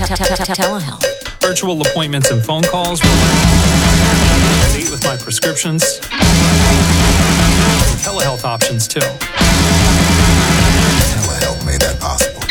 Telehealth. Virtual appointments and phone calls. Date with my prescriptions. Telehealth options too. Telehealth made that possible.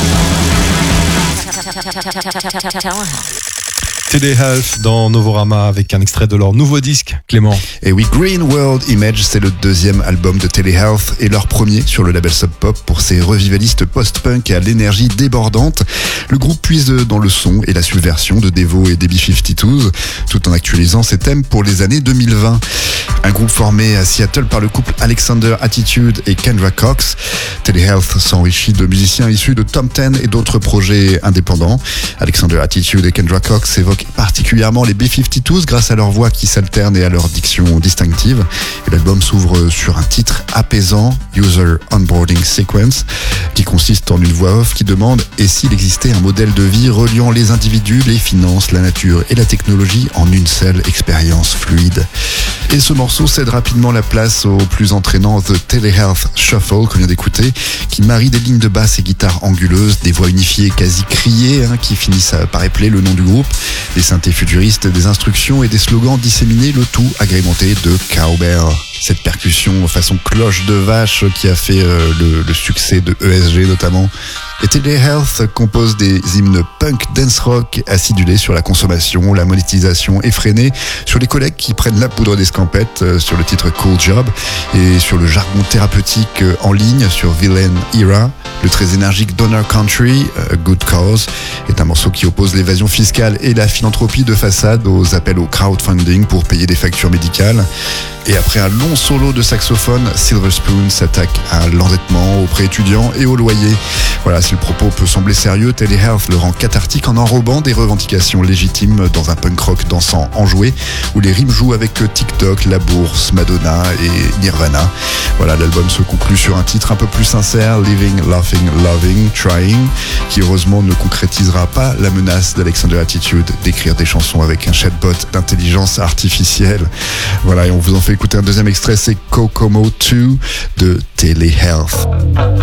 Telehealth. Telehealth dans Novorama avec un extrait de leur nouveau disque, Clément. Et oui, Green World Image, c'est le deuxième album de Telehealth et leur premier sur le label Sub Pop pour ses revivalistes post-punk et à l'énergie débordante. Le groupe puise dans le son et la subversion de Devo et des B-52s, tout en actualisant ses thèmes pour les années 2020. Un groupe formé à Seattle par le couple Alexander Attitude et Kendra Cox. Telehealth s'enrichit de musiciens issus de Tom 10 et d'autres projets indépendants. Alexander Attitude et Kendra Cox évoquent particulièrement les B-52s grâce à leur voix qui s'alterne et à leur diction distinctive. Et l'album s'ouvre sur un titre apaisant, User Onboarding Sequence, qui consiste en une voix off qui demande « Et s'il existait un modèle de vie reliant les individus, les finances, la nature et la technologie en une seule expérience fluide ?» Et ce morceau cède rapidement la place au plus entraînant The Telehealth Shuffle qu'on vient d'écouter, qui marie des lignes de basse et guitares anguleuses, des voix unifiées quasi criées qui finissent par épeler le nom du groupe, des synthés futuristes, des instructions et des slogans disséminés, le tout agrémenté de cowbell. Cette percussion façon cloche de vache qui a fait le succès de ESG notamment. Et Telehealth compose des hymnes punk dance rock acidulés sur la consommation, la monétisation effrénée, sur les collègues qui prennent la poudre d'escampette sur le titre Cool Job et sur le jargon thérapeutique en ligne sur Villain Era. Le très énergique Donor Country, Good Cause, est un morceau qui oppose l'évasion fiscale et la philanthropie de façade aux appels au crowdfunding pour payer des factures médicales. Et après un long solo de saxophone, Silver Spoon s'attaque à l'endettement, aux prêts étudiants et au loyer. Voilà, si le propos peut sembler sérieux, Telehealth le rend cathartique en enrobant des revendications légitimes dans un punk rock dansant enjoué, où les rimes jouent avec TikTok, La Bourse, Madonna et Nirvana. Voilà, l'album se conclut sur un titre un peu plus sincère, Living, Laughing, Loving, Trying, qui heureusement ne concrétisera pas la menace d'Alexander Attitude d'écrire des chansons avec un chatbot d'intelligence artificielle. Voilà, et on vous en fait écouter un deuxième extrait, c'est Kokomo 2 de Telehealth.